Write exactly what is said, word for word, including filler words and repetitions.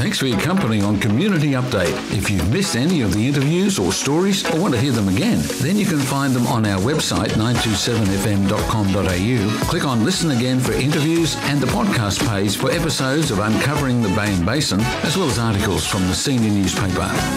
Thanks for your company on Community Update. If you've missed any of the interviews or stories or want to hear them again, then you can find them on our website, nine two seven f m dot com dot a u. Click on Listen Again for interviews and the podcast page for episodes of Uncovering the Bay and Basin, as well as articles from the senior newspaper.